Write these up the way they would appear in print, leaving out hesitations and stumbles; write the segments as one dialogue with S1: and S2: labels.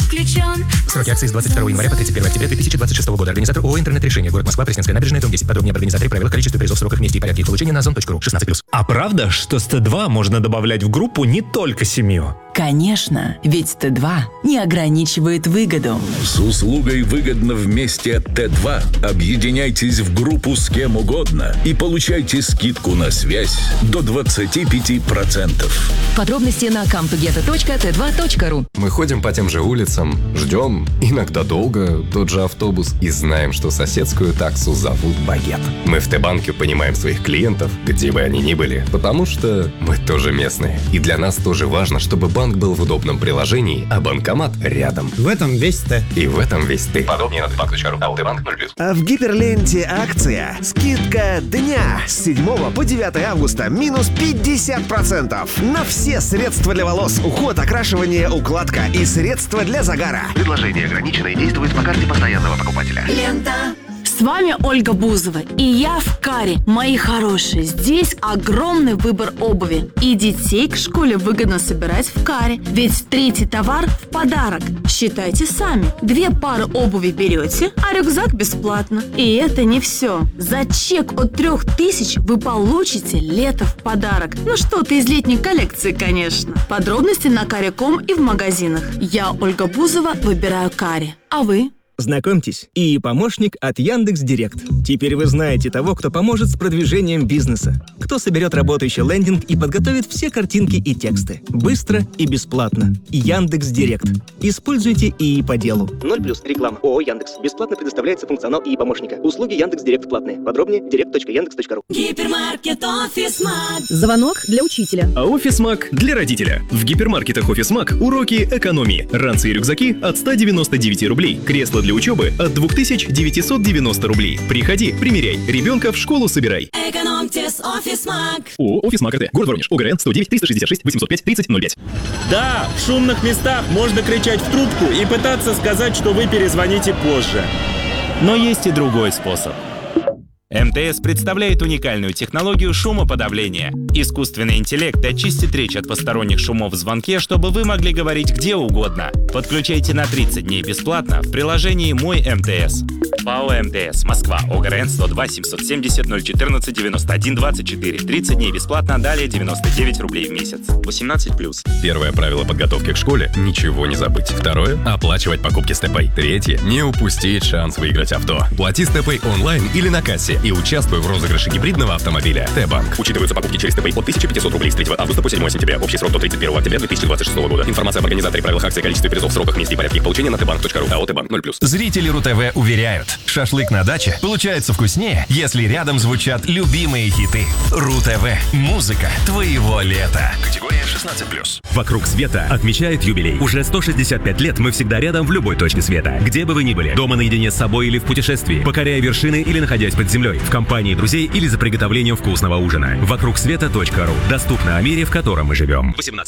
S1: включен.
S2: Сроки акции с 22 января по 31 октября 2026 года. Организатор ООО «Интернет-решение». Город Москва, Пресненская набережная, дом 10. Подробнее об организаторе, правилах, количестве призов, сроках, месте и порядке их получения на ozon.ru. 16+.
S3: А правда, что с Т2 можно добавлять в группу не только семью?
S4: Конечно, ведь Т2 не ограничивает выгоду.
S5: С услугой «Выгодно вместе» Т2 объединяйтесь в группу с кем угодно и получайте скидку на связь до 25%.
S6: Подробности на comtogetto.t2.ru.
S7: Мы ходим по тем же улицам, ждем, иногда долго, тот же автобус и знаем, что соседскую таксу зовут Багет. Мы в Т-банке понимаем своих клиентов, где бы они ни были, потому что мы тоже местные. И для нас тоже важно, чтобы банк был в удобном приложении, а банкомат рядом.
S8: В этом весь Т.
S7: И в этом весь ты. Подробнее на tbank.ru. Алтbank 0+.
S9: А в Гиперленте акция «Скидка дня» с 7 по 9 августа минус 50% на все средства для волос, уход, окрашивание, укладка и средства для загара. Предложение ограничено и действует по карте постоянного покупателя.
S1: Лента.
S10: С вами Ольга Бузова, и я в Каре. Мои хорошие, здесь огромный выбор обуви. И детей к школе выгодно собирать в Каре, ведь третий товар в подарок. Считайте сами. 2 пары обуви берете, а рюкзак бесплатно. И это не все. За чек от 3000 вы получите лето в подарок. Ну что-то из летней коллекции, конечно. Подробности на Каре.ком и в магазинах. Я, Ольга Бузова, выбираю Каре. А вы?
S8: Знакомьтесь, ИИ помощник от Яндекс.Директ. Теперь вы знаете того, кто поможет с продвижением бизнеса, кто соберет работающий лендинг и подготовит все картинки и тексты. Быстро и бесплатно. Яндекс.Директ. Используйте ИИ по делу.
S11: 0+. Реклама. ООО Яндекс. Бесплатно предоставляется функционал ИИ помощника. Услуги Яндекс.Директ платные. Подробнее direct.yandex.ru.
S1: Гипермаркет Офисмаг.
S6: Звонок для учителя.
S12: А Офисмаг для родителя. В гипермаркетах Офисмаг уроки экономии. Ранцы и рюкзаки от 199 рублей. Кресло для учебы от 2990 рублей. Приходи, примеряй. Ребенка в школу собирай.
S1: Экономьте с Офисмаг.
S12: ООО «Офисмаг РТ». Город Воронеж. ОГРН 109 366 805 3005.
S13: Да, в шумных местах можно кричать в трубку и пытаться сказать, что вы перезвоните позже. Но есть и другой способ. МТС представляет уникальную технологию шумоподавления. Искусственный интеллект очистит речь от посторонних шумов в звонке, чтобы вы могли говорить где угодно. Подключайте на 30 дней бесплатно в приложении «Мой МТС». ПАО МТС. Москва. ОГРН 102 770 014 91 24. 30 дней бесплатно, далее 99 рублей в месяц. 18+.
S7: Первое правило подготовки к школе – ничего не забыть. Второе – оплачивать покупки с ТП. Третье – не упустить шанс выиграть авто. Плати с ТП онлайн или на кассе и участвуй в розыгрыше гибридного автомобиля. Т-банк.
S12: Учитываются покупки через ТП от 1500 рублей с 3 августа по 7 сентября. Общий срок до 31 октября 2026 года. Информация об организаторе, правилах акции, количестве призов, сроках, месте и порядке их получения на tbank.ru. АО «Т-банк» 0+.
S14: Зрители РУ-ТВ уверяют, шашлык на даче получается вкуснее, если рядом звучат любимые хиты. РУ-ТВ. Музыка твоего лета.
S12: Категория 16+. Вокруг света отмечает юбилей. Уже 165 лет мы всегда рядом в любой точке света. Где бы вы ни были, дома наедине с собой или в путешествии, покоряя вершины или находясь под землей, в компании друзей или за приготовлением вкусного ужина. Вокругсвета.ру. Доступно о мире, в котором мы живем. 18+.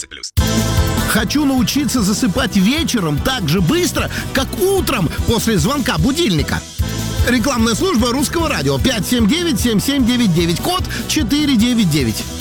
S15: Хочу научиться засыпать вечером так же быстро, как утром после звонка будильника. Рекламная служба Русского радио. 579-7799, код 499.